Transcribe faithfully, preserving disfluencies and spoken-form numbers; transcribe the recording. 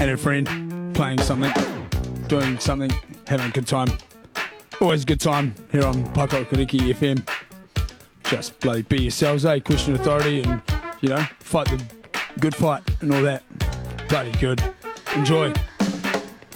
and a friend, playing something, doing something, having a good time. Always a good time here on Pakokariki F M. Just bloody be yourselves, eh? Question authority and, you know, fight the good fight and all that. Bloody good. Enjoy.